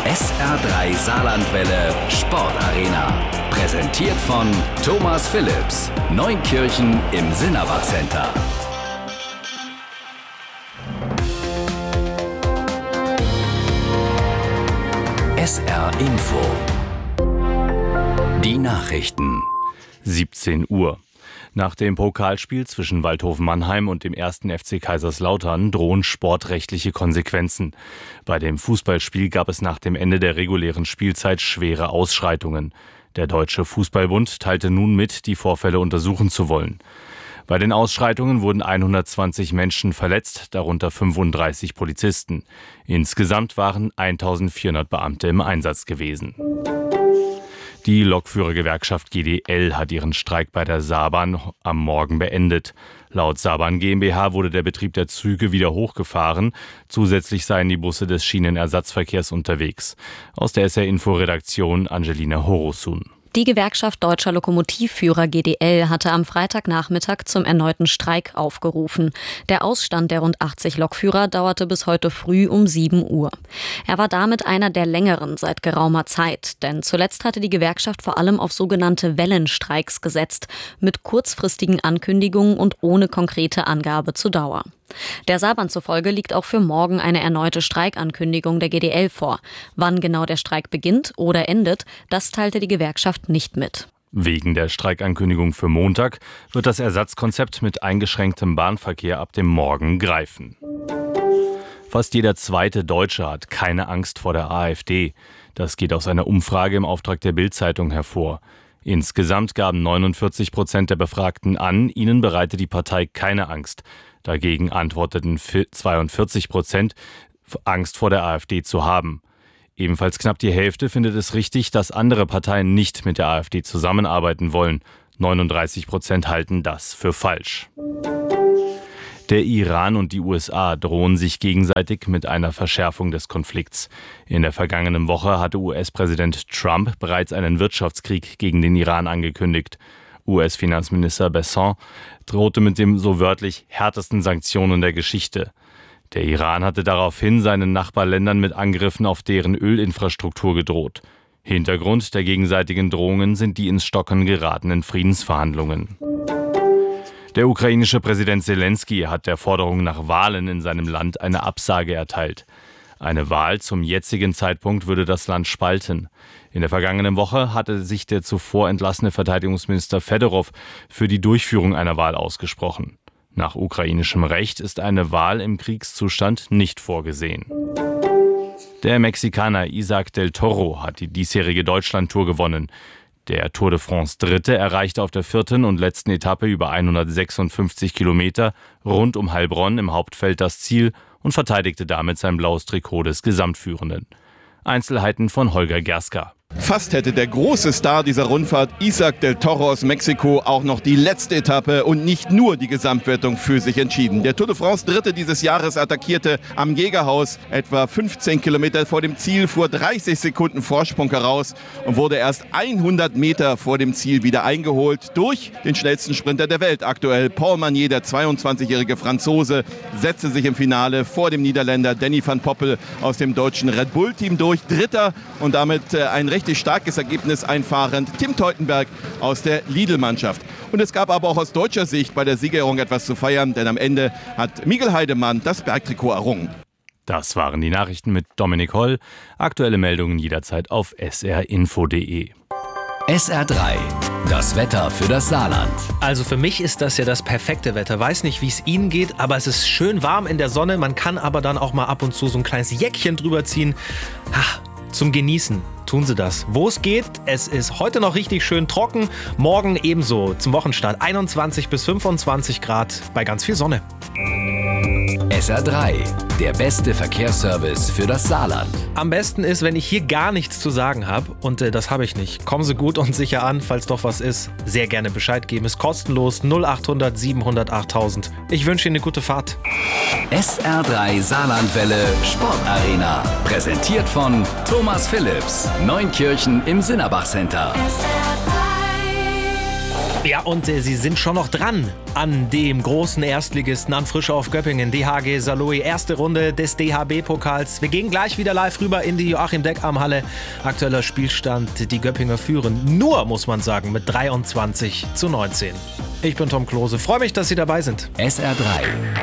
SR3 Saarlandwelle Sportarena. Präsentiert von Thomas Phillips. Neunkirchen im Sinnerbach Center. SR Info. Die Nachrichten. 17 Uhr. Nach dem Pokalspiel zwischen Waldhof Mannheim und dem 1. FC Kaiserslautern drohen sportrechtliche Konsequenzen. Bei dem Fußballspiel gab es nach dem Ende der regulären Spielzeit schwere Ausschreitungen. Der Deutsche Fußballbund teilte nun mit, die Vorfälle untersuchen zu wollen. Bei den Ausschreitungen wurden 120 Menschen verletzt, darunter 35 Polizisten. Insgesamt waren 1400 Beamte im Einsatz gewesen. Die Lokführergewerkschaft GDL hat ihren Streik bei der Saarbahn am Morgen beendet. Laut Saarbahn GmbH wurde der Betrieb der Züge wieder hochgefahren. Zusätzlich seien die Busse des Schienenersatzverkehrs unterwegs. Aus der SR-Info-Redaktion Angelina Horosun. Die Gewerkschaft Deutscher Lokomotivführer GDL hatte am Freitagnachmittag zum erneuten Streik aufgerufen. Der Ausstand der rund 80 Lokführer dauerte bis heute früh um 7 Uhr. Er war damit einer der längeren seit geraumer Zeit, denn zuletzt hatte die Gewerkschaft vor allem auf sogenannte Wellenstreiks gesetzt, mit kurzfristigen Ankündigungen und ohne konkrete Angabe zur Dauer. Der Saarbahn zufolge liegt auch für morgen eine erneute Streikankündigung der GDL vor. Wann genau der Streik beginnt oder endet, das teilte die Gewerkschaft nicht mit. Wegen der Streikankündigung für Montag wird das Ersatzkonzept mit eingeschränktem Bahnverkehr ab dem Morgen greifen. Fast jeder zweite Deutsche hat keine Angst vor der AfD. Das geht aus einer Umfrage im Auftrag der Bild-Zeitung hervor. Insgesamt gaben 49% der Befragten an, ihnen bereite die Partei keine Angst. Dagegen antworteten 42%, Angst vor der AfD zu haben. Ebenfalls knapp die Hälfte findet es richtig, dass andere Parteien nicht mit der AfD zusammenarbeiten wollen. 39% halten das für falsch. Der Iran und die USA drohen sich gegenseitig mit einer Verschärfung des Konflikts. In der vergangenen Woche hatte US-Präsident Trump bereits einen Wirtschaftskrieg gegen den Iran angekündigt. US-Finanzminister Besson drohte mit dem so wörtlich härtesten Sanktionen der Geschichte. Der Iran hatte daraufhin seinen Nachbarländern mit Angriffen auf deren Ölinfrastruktur gedroht. Hintergrund der gegenseitigen Drohungen sind die ins Stocken geratenen Friedensverhandlungen. Der ukrainische Präsident Zelensky hat der Forderung nach Wahlen in seinem Land eine Absage erteilt. Eine Wahl zum jetzigen Zeitpunkt würde das Land spalten. In der vergangenen Woche hatte sich der zuvor entlassene Verteidigungsminister Fedorov für die Durchführung einer Wahl ausgesprochen. Nach ukrainischem Recht ist eine Wahl im Kriegszustand nicht vorgesehen. Der Mexikaner Isaac del Toro hat die diesjährige Deutschlandtour gewonnen. Der Tour de France Dritte erreichte auf der 4. und letzten Etappe über 156 Kilometer rund um Heilbronn im Hauptfeld das Ziel und verteidigte damit sein blaues Trikot des Gesamtführenden. Einzelheiten von Holger Gerska. Fast hätte der große Star dieser Rundfahrt, Isaac del Toro aus Mexiko, auch noch die letzte Etappe und nicht nur die Gesamtwertung für sich entschieden. Der Tour de France Dritte dieses Jahres attackierte am Jägerhaus etwa 15 Kilometer vor dem Ziel, fuhr 30 Sekunden Vorsprung heraus und wurde erst 100 Meter vor dem Ziel wieder eingeholt durch den schnellsten Sprinter der Welt aktuell. Paul Magnier, der 22-jährige Franzose, setzte sich im Finale vor dem Niederländer Danny van Poppel aus dem deutschen Red Bull-Team durch. Dritter und damit ein richtig starkes Ergebnis einfahrend Tim Teutenberg aus der Lidl-Mannschaft. Und es gab aber auch aus deutscher Sicht bei der Siegerehrung etwas zu feiern, denn am Ende hat Miguel Heidemann das Bergtrikot errungen. Das waren die Nachrichten mit Dominik Holl. Aktuelle Meldungen jederzeit auf srinfo.de. SR3, das Wetter für das Saarland. Also für mich ist das ja das perfekte Wetter. Weiß nicht, wie es Ihnen geht, aber es ist schön warm in der Sonne. Man kann aber dann auch mal ab und zu so ein kleines Jäckchen drüber ziehen. Zum Genießen tun Sie das. Wo es geht, es ist heute noch richtig schön trocken. Morgen ebenso zum Wochenstart 21 bis 25 Grad bei ganz viel Sonne. SR3, der beste Verkehrsservice für das Saarland. Am besten ist, wenn ich hier gar nichts zu sagen habe und das habe ich nicht. Kommen Sie gut und sicher an, falls doch was ist. Sehr gerne Bescheid geben. Ist kostenlos 0800 700 8000. Ich wünsche Ihnen eine gute Fahrt. SR3 Saarlandwelle Sportarena. Präsentiert von Thomas Phillips. Neunkirchen im Sinnerbach Center. SR3. Ja, und sie sind schon noch dran an dem großen Erstligisten an Frischhoff Göppingen, DHG Saarlouis, erste Runde des DHB-Pokals. Wir gehen gleich wieder live rüber in die Joachim-Deckam-Halle. Aktueller Spielstand, die Göppinger führen nur, muss man sagen, mit 23:19. Ich bin Tom Klose, freue mich, dass Sie dabei sind. SR3